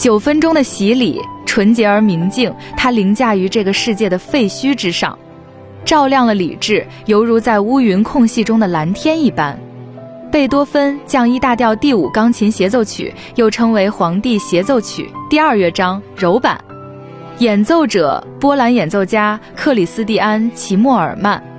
9分钟的洗礼，纯洁而明净，它凌驾于这个世界的废墟之上，照亮了理智，犹如在乌云空隙中的蓝天一般。贝多芬降E大调第5钢琴协奏曲，又称为皇帝协奏曲，第2乐章柔版，演奏者波兰演奏家克里斯蒂安·齐默尔曼。